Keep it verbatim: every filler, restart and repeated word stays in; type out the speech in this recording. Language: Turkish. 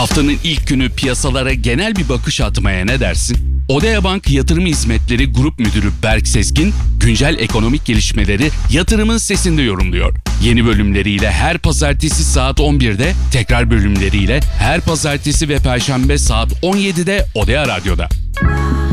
Haftanın ilk günü piyasalara genel bir bakış atmaya ne dersin? Odea Bank Yatırım Hizmetleri Grup Müdürü Berk Sezgin, güncel ekonomik gelişmeleri yatırımın sesinde yorumluyor. Yeni bölümleriyle her pazartesi saat on birde, tekrar bölümleriyle her pazartesi ve perşembe saat on yedide Odea Radyo'da.